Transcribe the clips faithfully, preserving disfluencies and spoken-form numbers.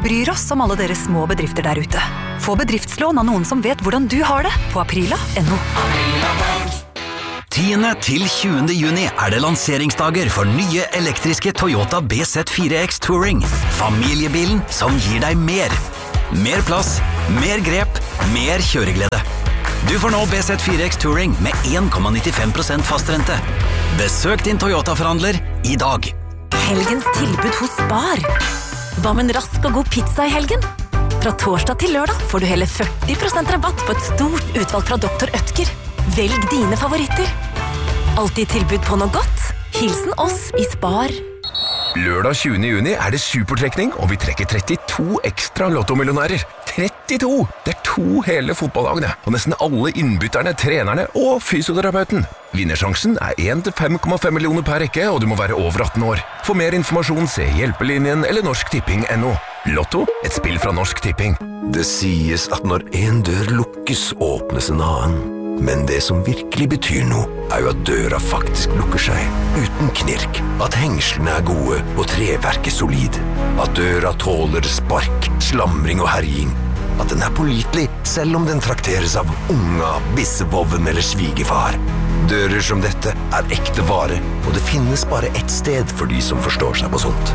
bryr oss om alle dere små bedrifter der ute. Få bedriftslån av noen som vet hvordan du har det på aprila punktum no. tiende til tjuende juni er det lanseringsdager for nye elektriske Toyota B Z fire X Touring. Familiebilen som gir deg mer. Mer plass, mer grep, mer kjøreglede. Du får nå B Z fire X Touring med en komma nittifem prosent fastrente. Besøk din Toyota-forhandler i dag. Helgens tilbud hos Spar. Hva med en rask og god pizza i helgen? Fra torsdag til lørdag får du hele førti prosent rabatt på et stort utvalg fra doktor Oetker. Velg dine favoritter. Alltid tilbud på noe godt. Hilsen oss i Spar. Lørdag tjuende juni er det supertrekning, og vi trekker trettito ekstra lottomillionærer. trettito! Det er to hele fotballagene, og nesten alle innbytterne, trenerne og fysioterapeuten. Vinnersjansen er en til fem komma fem millioner per rekke, og du må være over atten år. For mer informasjon, se Hjelpelinjen eller Norsk Tipping punktum no. Lotto, et spill fra Norsk Tipping. Det sies at når en dør lukkes, åpnes en annen. Men det som virkelig betyr noe, er jo at døra faktisk lukker seg, uten knirk. At hengslene er gode og treverket solid. At døra tåler spark, slamring og herjing. At den er pålitelig, selv om den trakteres av unga, bissevoven eller svigerfar. Dører som dette er ekte vare, og det finnes bare ett sted for de som forstår seg på sånt.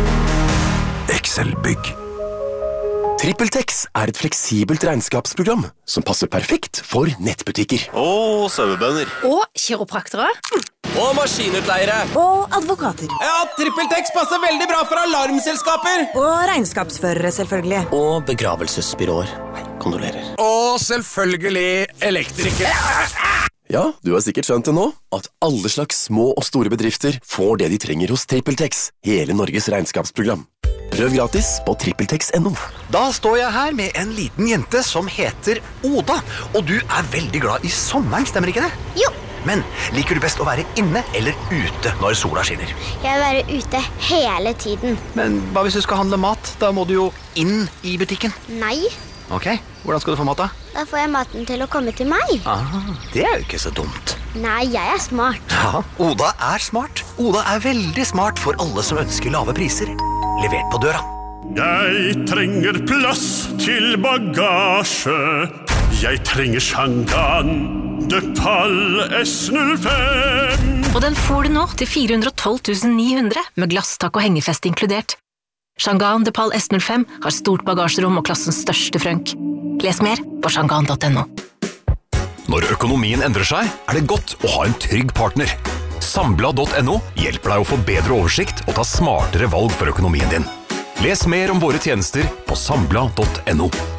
Excel-bygg. TrippelTex er et fleksibelt regnskapsprogram som passer perfekt for nettbutikker. Og sauebønder. Og kiropraktere. Og maskinutleiere. Og advokater. Ja, TrippelTex passer veldig bra for alarmselskaper. Og regnskapsførere, selvfølgelig. Og begravelsesbyråer. Kondolerer. Og selvfølgelig elektrikere. Ja, du har sikkert skjønt det nå, at alle slags små og store bedrifter får det de trenger hos TrippelTex, hele Norges regnskapsprogram. Prøv gratis på trippeltex punktum no. Da står jeg her med en liten jente som heter Oda, og du er veldig glad i sommeren, stemmer ikke det? Jo. Men liker du best å være inne eller ute når sola skinner? Jeg vil være ute hele tiden. Men hva hvis du skal handle mat? Da må du jo inn i butikken. Nei. Ok, hvordan skal du få mat da? Da får jeg maten til å komme til meg. Ah, det er jo ikke så dumt. Nei, jeg er smart. Ja, Oda er smart. Oda er veldig smart for alle som ønsker lave priser. Levert på døra. Jeg trenger plass til bagasje. Jeg trenger Shangan de Pal S null fem. Og den får du nå til fire hundre og tolv tusen ni hundre med glasstak og hengefest inkludert. Shangan de Pal S null fem har stort bagasjerom og klassens største frønk. Les mer på shangan punktum no. Når økonomien endrer seg, er det godt å ha en trygg partner. Sambla punktum no hjelper deg å få bedre oversikt og ta smartere valg for økonomien din. Les mer om våre tjenester på Sambla punktum no.